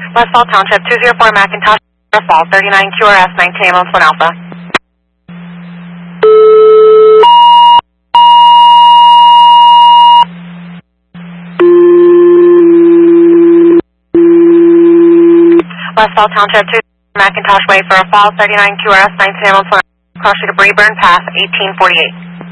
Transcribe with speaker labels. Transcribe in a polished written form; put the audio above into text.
Speaker 1: Westfall Township, 204 McIntosh, Fall, 39 QRS, 19 ambulance 1 Alpha. Westfall Township, 2 McIntosh Way for a fall, 39 QRS, 19 ambulance 1 Alpha. Cross street of Rayburn, path 1848.